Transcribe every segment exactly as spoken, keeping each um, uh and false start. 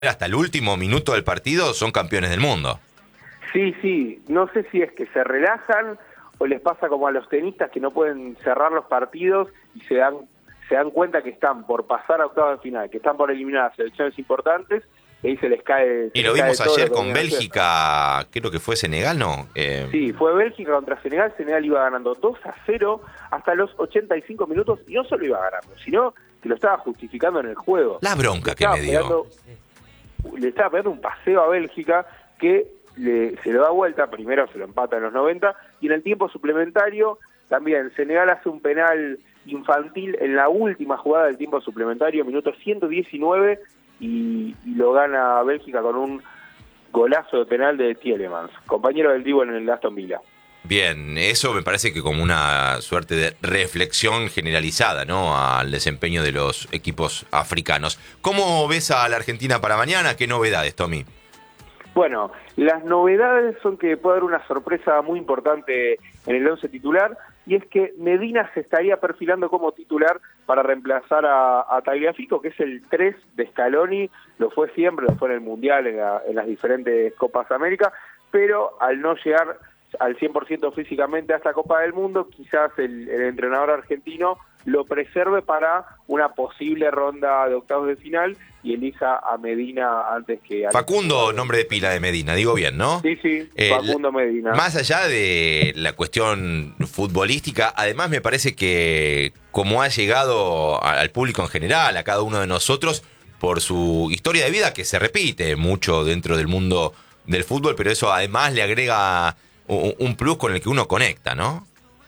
hasta el último minuto del partido son campeones del mundo. Sí, sí, no sé si es que se relajan o les pasa como a los tenistas que no pueden cerrar los partidos y se dan se dan cuenta que están por pasar a octavos de final, que están por eliminar a selecciones importantes y ahí se les cae. Y se lo les vimos cae todo ayer lo que con venían Bélgica, haciendo. creo que fue Senegal, ¿no? Eh... Sí, fue Bélgica contra Senegal, Senegal iba ganando dos a cero hasta los ochenta y cinco minutos y no solo iba ganando, sino que lo estaba justificando en el juego. La bronca Le que estaba me dio. pegando- le estaba pegando un paseo a Bélgica que le, se lo da vuelta, primero se lo empata en los noventa, y en el tiempo suplementario también Senegal hace un penal infantil en la última jugada del tiempo suplementario, minuto ciento diecinueve, y, y lo gana Bélgica con un golazo de penal de Tielemans, compañero del Divo en el Aston Villa. Bien, eso me parece que como una suerte de reflexión generalizada, ¿no?, al desempeño de los equipos africanos. ¿Cómo ves a la Argentina para mañana? ¿Qué novedades, Tommy? Bueno, las novedades son que puede haber una sorpresa muy importante en el once titular, y es que Medina se estaría perfilando como titular para reemplazar a, a Tagliafico, que es el tres de Scaloni, lo fue siempre, lo fue en el Mundial, en, la, en las diferentes Copas América, pero al no llegar al cien por ciento físicamente a esta Copa del Mundo, quizás el, el entrenador argentino lo preserve para una posible ronda de octavos de final y elija a Medina antes que... a Facundo, nombre de pila de Medina, digo bien, ¿no? Sí, sí, Eh, Facundo Medina. Más allá de la cuestión futbolística, además me parece que como ha llegado al público en general, a cada uno de nosotros, por su historia de vida, que se repite mucho dentro del mundo del fútbol, pero eso además le agrega un, un plus con el que uno conecta, ¿no?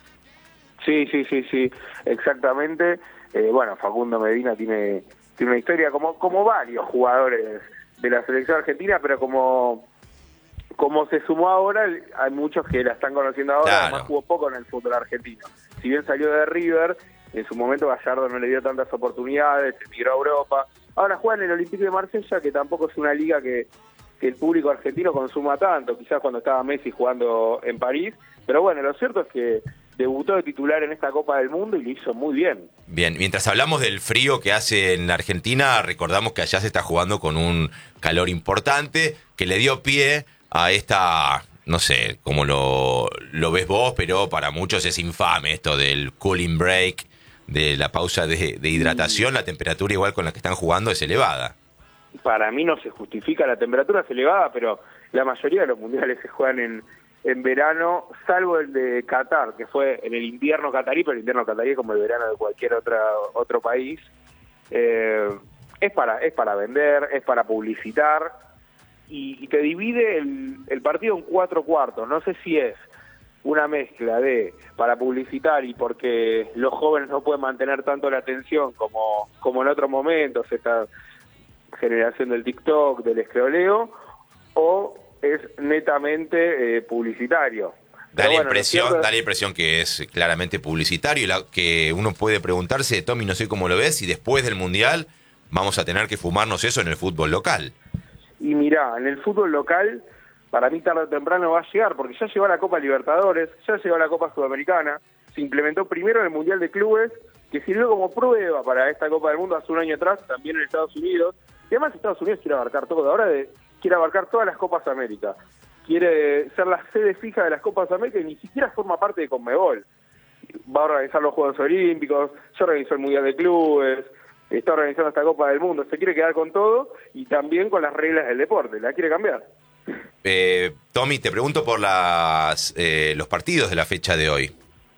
Sí, sí, sí, sí, exactamente. Eh, bueno, Facundo Medina tiene, tiene una historia como, como varios jugadores de la selección argentina, pero como... Como se sumó ahora, hay muchos que la están conociendo ahora, Claro. además jugó poco en el fútbol argentino. Si bien salió de River, en su momento Gallardo no le dio tantas oportunidades, se migró a Europa. Ahora juega en el Olympique de Marsella, que tampoco es una liga que, que el público argentino consuma tanto, quizás cuando estaba Messi jugando en París. Pero bueno, lo cierto es que debutó de titular en esta Copa del Mundo y lo hizo muy bien. Bien, mientras hablamos del frío que hace en la Argentina, recordamos que allá se está jugando con un calor importante que le dio pie a esta, no sé cómo lo, lo ves vos, pero para muchos es infame esto del cooling break, de la pausa de, de hidratación. La temperatura igual con la que están jugando es elevada. Para mí no se justifica, la temperatura es elevada, pero la mayoría de los mundiales se juegan en, en verano, salvo el de Qatar, que fue en el invierno catarí, pero el invierno catarí es como el verano de cualquier otra, otro país. Eh, es para, es para vender, es para publicitar, y, y te divide el, el partido en cuatro cuartos. No sé si es una mezcla de para publicitar y porque los jóvenes no pueden mantener tanto la atención como, como en otros momentos, esta generación del TikTok, del escroleo, o es netamente eh, publicitario. Da Pero la bueno, impresión, lo cierto da es- la impresión que es claramente publicitario y la, que uno puede preguntarse, Tommy, no sé cómo lo ves, si después del Mundial vamos a tener que fumarnos eso en el fútbol local. Y mirá, en el fútbol local, para mí tarde o temprano va a llegar, porque ya llegó a la Copa Libertadores, ya llegó a la Copa Sudamericana, se implementó primero en el Mundial de Clubes, que sirvió como prueba para esta Copa del Mundo hace un año atrás, también en Estados Unidos, y además Estados Unidos quiere abarcar todo, ahora de, quiere abarcar todas las Copas América, quiere ser la sede fija de las Copas América y ni siquiera forma parte de Conmebol. Va a organizar los Juegos Olímpicos, ya organizó el Mundial de Clubes, está organizando esta Copa del Mundo, se quiere quedar con todo y también con las reglas del deporte, la quiere cambiar. Eh, Tommy, te pregunto por las eh, los partidos de la fecha de hoy.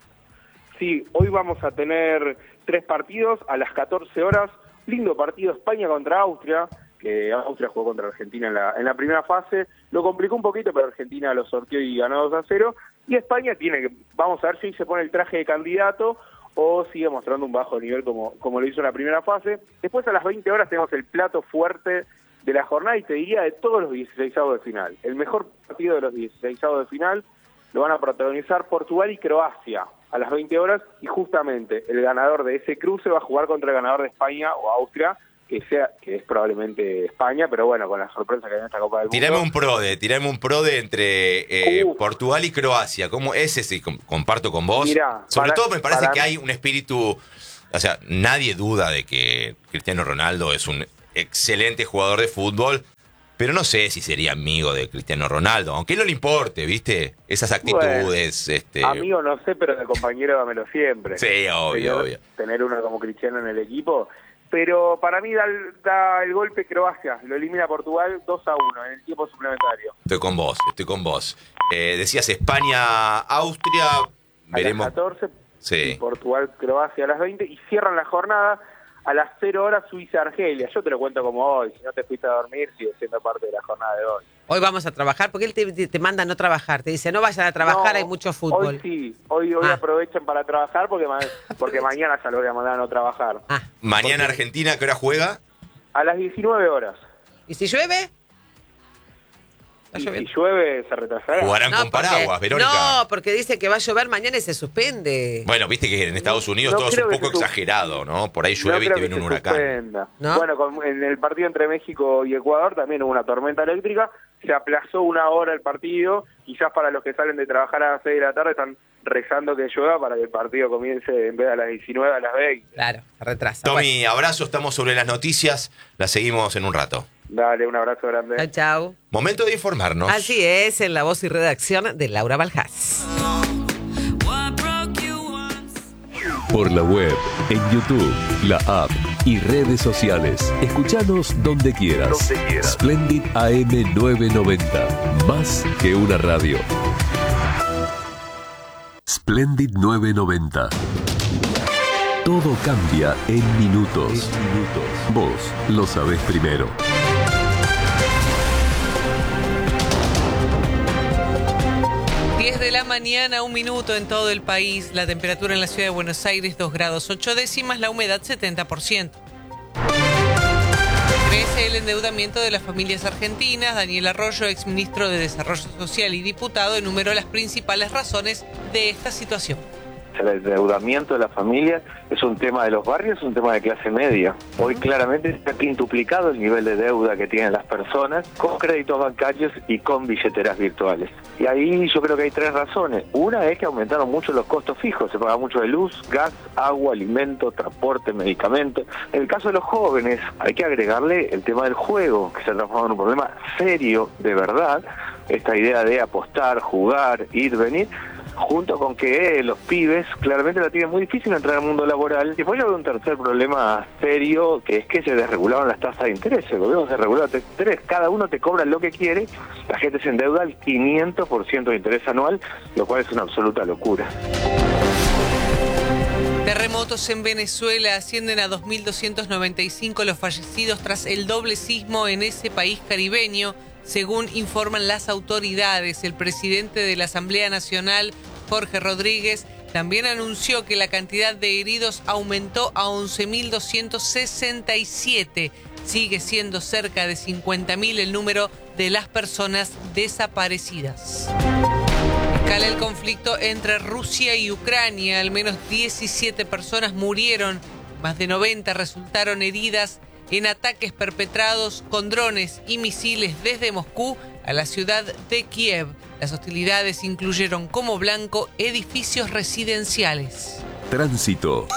Sí, hoy vamos a tener tres partidos a las catorce horas, lindo partido España contra Austria, que Austria jugó contra Argentina en la, en la primera fase, lo complicó un poquito, pero Argentina lo sorteó y ganó dos a cero, y España tiene que, vamos a ver si se pone el traje de candidato o sigue mostrando un bajo nivel como, como lo hizo en la primera fase. Después a las veinte horas tenemos el plato fuerte de la jornada y te diría de todos los dieciseisavos de final. El mejor partido de los dieciseisavos de final lo van a protagonizar Portugal y Croacia a las veinte horas y justamente el ganador de ese cruce va a jugar contra el ganador de España o Austria, que sea que es probablemente España, pero bueno, con la sorpresa que hay en esta Copa del Mundo. Tirame un pro de, tirame un pro de entre eh, Uf. Portugal y Croacia. ¿Cómo ese sí com- comparto con vos? Mirá, Sobre para- todo me parece para que mí- hay un espíritu, o sea, nadie duda de que Cristiano Ronaldo es un excelente jugador de fútbol, pero no sé si sería amigo de Cristiano Ronaldo, aunque a él no le importe, ¿viste? Esas actitudes. Bueno, este... Amigo no sé, pero de compañero dámelo siempre. Sí, obvio, tener, obvio. Tener uno como Cristiano en el equipo. Pero para mí da, da el golpe Croacia, lo elimina Portugal dos a uno en el tiempo suplementario. Estoy con vos, estoy con vos. Eh, decías España, Austria, a veremos. las catorce, Sí. y Portugal, Croacia a las veinte, y cierran la jornada a las cero horas Suiza, Argelia. Yo te lo cuento como hoy, si no te fuiste a dormir, sigue siendo parte de la jornada de hoy. Hoy vamos a trabajar, porque él te, te, te manda a no trabajar, te dice, no vayan a trabajar, No, hay mucho fútbol. Hoy sí, hoy, hoy Ah. aprovechen para trabajar porque, ma- porque mañana ya lo voy a mandar a no trabajar. Ah, Mañana Porque- Argentina, ¿qué hora juega? A las diecinueve horas. ¿y si llueve? ¿Está Y si lloviendo? llueve, se retrasará. Jugarán con porque- paraguas, Verónica. No, porque dice que va a llover mañana y se suspende. Bueno, viste que en Estados Unidos No todo es creo un que poco se su- exagerado, ¿no? Por ahí No llueve y creo te que viene un se huracán. suspenda. ¿No? Bueno, con- en el partido entre México y Ecuador también hubo una tormenta eléctrica, se aplazó una hora el partido, quizás para los que salen de trabajar a las seis de la tarde están rezando que llueva para que el partido comience en vez de a las diecinueve a las veinte. Claro, se retrasa. Tommy, abrazo, estamos sobre las noticias, las seguimos en un rato. Dale, un abrazo grande. Bueno, chau, chau. Momento de informarnos. Así es, en la voz y redacción de Laura Baljás. Por la web, en YouTube, la app y redes sociales. Escuchanos donde quieras. Donde quieras. Splendid A M novecientos noventa. Más que una radio. Splendid novecientos noventa. Todo cambia en minutos. Vos lo sabés primero. diez de la mañana, un minuto en todo el país. La temperatura en la ciudad de Buenos Aires, dos grados ocho décimas, la humedad setenta por ciento. Crece el endeudamiento de las familias argentinas. Daniel Arroyo, exministro de Desarrollo Social y diputado, enumeró las principales razones de esta situación. El endeudamiento de la familia es un tema de los barrios, es un tema de clase media. Hoy claramente está quintuplicado el nivel de deuda que tienen las personas con créditos bancarios y con billeteras virtuales. Y ahí yo creo que hay tres razones. Una es que aumentaron mucho los costos fijos, se paga mucho de luz, gas, agua, alimento, transporte, medicamentos. En el caso de los jóvenes hay que agregarle el tema del juego, que se ha transformado en un problema serio de verdad. Esta idea de apostar, jugar, ir, venir, junto con que eh, los pibes claramente la tienen muy difícil entrar al mundo laboral. Y después yo veo un tercer problema serio, que es que se desregularon las tasas de interés. El gobierno se reguló las tasas de interés, cada uno te cobra lo que quiere, la gente se endeuda al quinientos por ciento de interés anual, lo cual es una absoluta locura. Terremotos en Venezuela, ascienden a dos mil doscientos noventa y cinco los fallecidos tras el doble sismo en ese país caribeño, según informan las autoridades. El presidente de la Asamblea Nacional, Jorge Rodríguez, también anunció que la cantidad de heridos aumentó a once mil doscientos sesenta y siete. Sigue siendo cerca de cincuenta mil el número de las personas desaparecidas. Escala el conflicto entre Rusia y Ucrania. Al menos diecisiete personas murieron, más de noventa resultaron heridas en ataques perpetrados con drones y misiles desde Moscú a la ciudad de Kiev. Las hostilidades incluyeron como blanco edificios residenciales. Tránsito.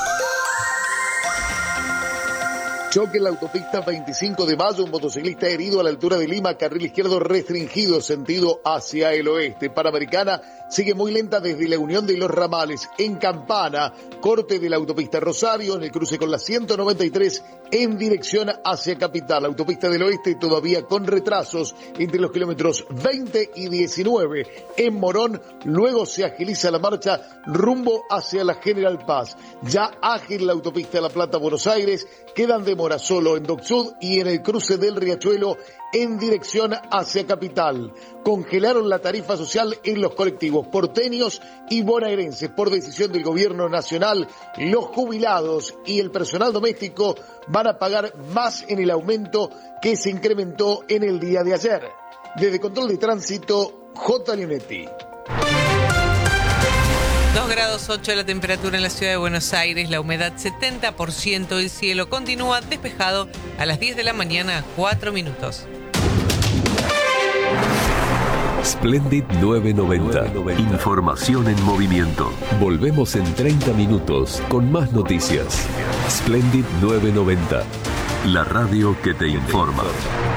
Choque en la autopista veinticinco de mayo, un motociclista herido a la altura de Lima, carril izquierdo restringido, sentido hacia el oeste. Panamericana sigue muy lenta desde la unión de los ramales. En Campana, corte de la autopista Rosario, en el cruce con la ciento noventa y tres, en dirección hacia Capital. Autopista del Oeste todavía con retrasos entre los kilómetros veinte y diecinueve. En Morón, luego se agiliza la marcha rumbo hacia la General Paz. Ya ágil la autopista La Plata-Buenos Aires, quedan demora solo en Dock Sud y en el cruce del Riachuelo en dirección hacia Capital. Congelaron la tarifa social en los colectivos porteños y bonaerenses por decisión del gobierno nacional. Los jubilados y el personal doméstico van a pagar más en el aumento que se incrementó en el día de ayer. Desde Control de Tránsito, J. Leonetti. dos grados ocho la temperatura en la ciudad de Buenos Aires, la humedad setenta por ciento, el cielo continúa despejado a las diez de la mañana, cuatro minutos. Splendid novecientos noventa. Información en movimiento. Volvemos en treinta minutos con más noticias. Splendid novecientos noventa. La radio que te informa.